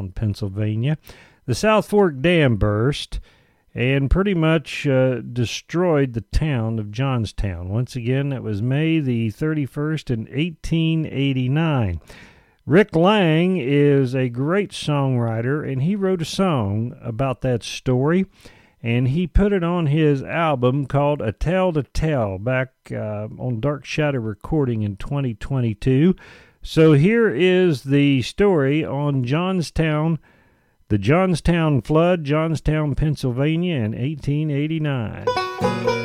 Johnstown, Pennsylvania. The South Fork Dam burst and pretty much destroyed the town of Johnstown. Once again, that was May the 31st in 1889. Rick Lang is a great songwriter, and he wrote a song about that story, and he put it on his album called A Tale to Tell back on Dark Shadow Recording in 2022. So here is the story on Johnstown, the Johnstown flood, Johnstown, Pennsylvania in 1889.